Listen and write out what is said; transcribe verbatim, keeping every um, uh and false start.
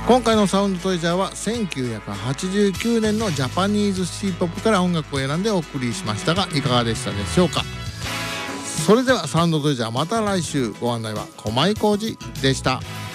今回のサウンドトレジャーはせんきゅうひゃくはちじゅうきゅうねんのジャパニーズシティポップから音楽を選んでお送りしましたが、いかがでしたでしょうか。それではサウンドトレジャー、また来週。ご案内は駒井浩二でした。